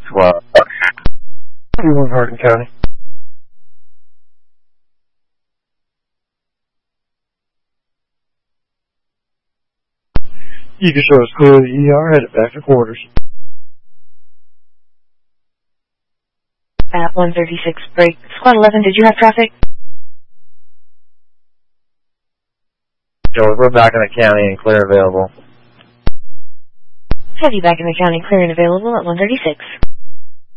squad. Everyone, Hardin County. You can show us clear the ER, headed back to quarters. At 136 break. Squad 11, did you have traffic? Joey, we're back in the county and clear available. Heavy back in the county, clear and available at 136.